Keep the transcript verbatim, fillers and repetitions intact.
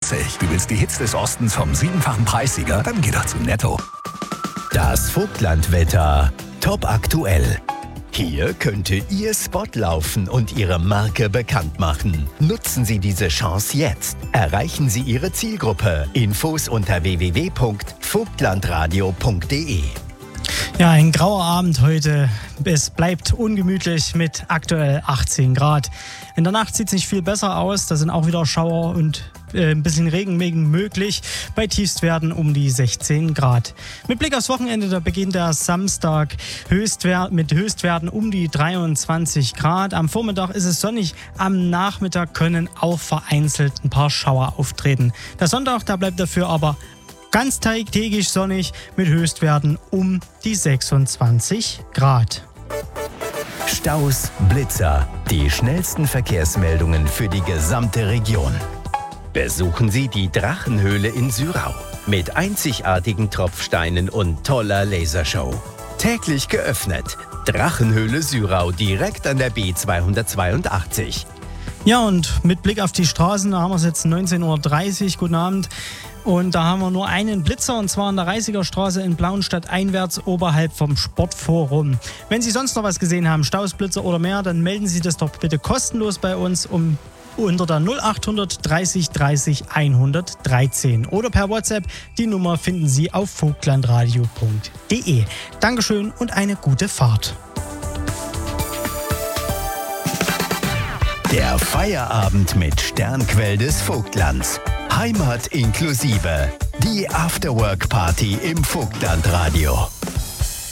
vierzig. Du willst die Hits des Ostens vom siebenfachen Preissieger? Dann geh doch zu Netto. Das Vogtlandwetter. Top aktuell. Hier könnte Ihr Spot laufen und Ihre Marke bekannt machen. Nutzen Sie diese Chance jetzt. Erreichen Sie Ihre Zielgruppe. Infos unter w w w punkt vogtlandradio punkt d e. Ja, ein grauer Abend heute. Es bleibt ungemütlich mit aktuell achtzehn Grad. In der Nacht sieht es nicht viel besser aus. Da sind auch wieder Schauer und äh, ein bisschen Regenmengen möglich. Bei Tiefstwerten um die sechzehn Grad. Mit Blick aufs Wochenende, da beginnt der Samstag Höchstwert, mit Höchstwerten um die dreiundzwanzig Grad. Am Vormittag ist es sonnig. Am Nachmittag können auch vereinzelt ein paar Schauer auftreten. Der Sonntag, da bleibt dafür aber ganztägig sonnig mit Höchstwerten um die sechsundzwanzig Grad. Staus, Blitzer, die schnellsten Verkehrsmeldungen für die gesamte Region. Besuchen Sie die Drachenhöhle in Sürau mit einzigartigen Tropfsteinen und toller Lasershow. Täglich geöffnet. Drachenhöhle Sürau direkt an der B zweihundertzweiundachtzig. Ja, und mit Blick auf die Straßen, da haben wir es jetzt neunzehn Uhr dreißig. Guten Abend. Und da haben wir nur einen Blitzer, und zwar an der Reisiger Straße in Blauenstadt einwärts oberhalb vom Sportforum. Wenn Sie sonst noch was gesehen haben, Staus, Blitzer oder mehr, dann melden Sie das doch bitte kostenlos bei uns um unter der null acht dreißig dreißig hundertdreizehn oder per WhatsApp. Die Nummer finden Sie auf vogtlandradio punkt d e. Dankeschön und eine gute Fahrt. Der Feierabend mit Sternquell des Vogtlands. Heimat inklusive. Die Afterwork-Party im Vogtlandradio.